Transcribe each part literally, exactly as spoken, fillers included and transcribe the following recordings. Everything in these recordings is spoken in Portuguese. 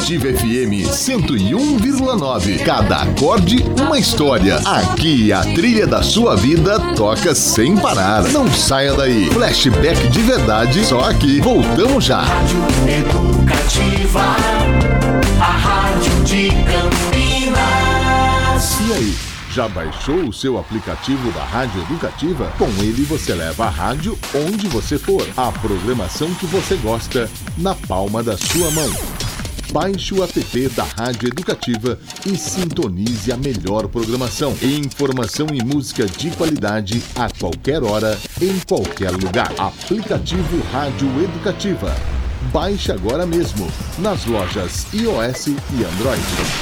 Educativa F M cento e um vírgula nove. Cada acorde, uma história. Aqui a trilha da sua vida toca sem parar. Não saia daí. Flashback de verdade, só aqui. Voltamos já. Rádio Educativa, a rádio de Campinas. E aí? Já baixou o seu aplicativo da Rádio Educativa? Com ele você leva a rádio onde você for. A programação que você gosta na palma da sua mão. Baixe o app da Rádio Educativa e sintonize a melhor programação. Informação e música de qualidade a qualquer hora, em qualquer lugar. Aplicativo Rádio Educativa. Baixe agora mesmo nas lojas iOS e Android.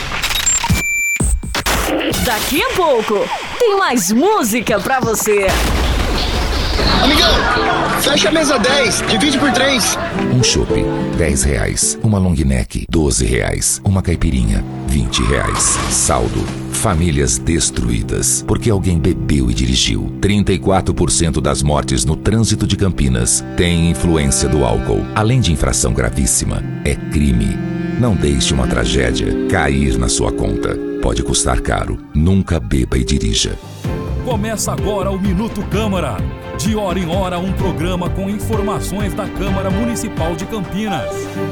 Daqui a pouco tem mais música pra você. Amigão, fecha a mesa dez, divide por três. Um chopp, dez reais. Uma long neck, doze reais. Uma caipirinha, vinte reais. Saldo, famílias destruídas porque alguém bebeu e dirigiu. trinta e quatro por cento das mortes no trânsito de Campinas têm influência do álcool. Além de infração gravíssima, é crime. Não deixe uma tragédia cair na sua conta. Pode custar caro. Nunca beba e dirija. Começa agora o Minuto Câmara. De hora em hora, um programa com informações da Câmara Municipal de Campinas.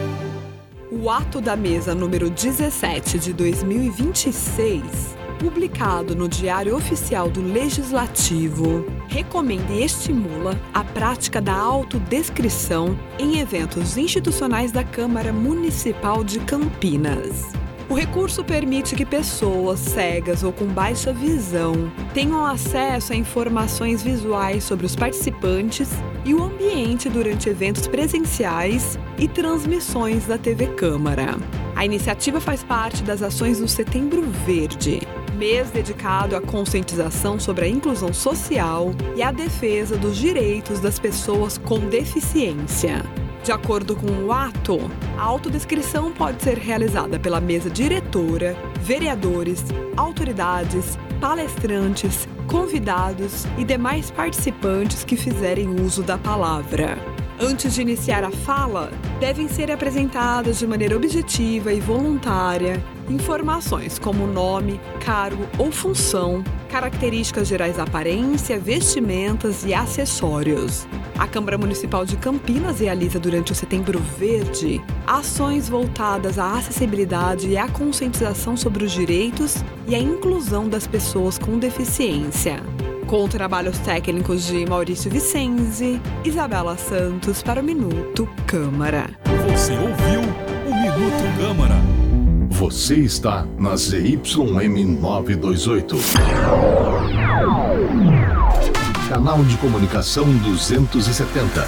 O ato da mesa número dezessete de dois mil e vinte e seis, publicado no Diário Oficial do Legislativo, recomenda e estimula a prática da autodescrição em eventos institucionais da Câmara Municipal de Campinas. O recurso permite que pessoas cegas ou com baixa visão tenham acesso a informações visuais sobre os participantes e o ambiente durante eventos presenciais e transmissões da T V Câmara. A iniciativa faz parte das ações do Setembro Verde, mês dedicado à conscientização sobre a inclusão social e à defesa dos direitos das pessoas com deficiência. De acordo com o ato, a autodescrição pode ser realizada pela mesa diretora, vereadores, autoridades, palestrantes, convidados e demais participantes que fizerem uso da palavra. Antes de iniciar a fala, devem ser apresentadas de maneira objetiva e voluntária informações como nome, cargo ou função, características gerais da aparência, vestimentas e acessórios. A Câmara Municipal de Campinas realiza durante o Setembro Verde ações voltadas à acessibilidade e à conscientização sobre os direitos e a inclusão das pessoas com deficiência. Com trabalhos técnicos de Maurício Vicenzi, Isabela Santos para o Minuto Câmara. Você ouviu o Minuto Câmara. Você está na Z Y M novecentos e vinte e oito. Canal de comunicação duzentos e setenta.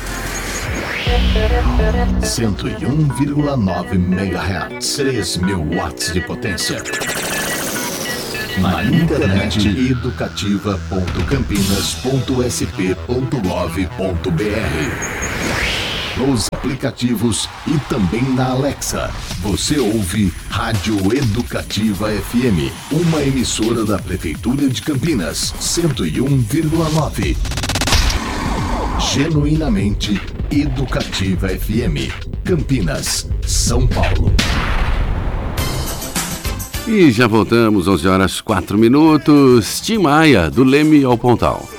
cento e um vírgula nove megahertz. três mil watts de potência. Na internet educativa ponto campinas ponto s p ponto gov ponto b r. Nos aplicativos e também na Alexa. Você ouve Rádio Educativa F M, uma emissora da Prefeitura de Campinas, cento e um vírgula nove. Genuinamente Educativa F M, Campinas, São Paulo. E já voltamos, onze horas quatro minutos. Tim Maia, do Leme ao Pontal.